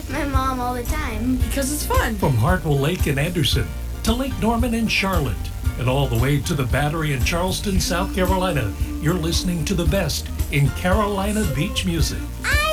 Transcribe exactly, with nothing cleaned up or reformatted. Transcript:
My mom all the time. Because it's fun. From Hartwell Lake in Anderson to Lake Norman in Charlotte and all the way to the Battery in Charleston, South Carolina, you're listening to the best in Carolina beach music. I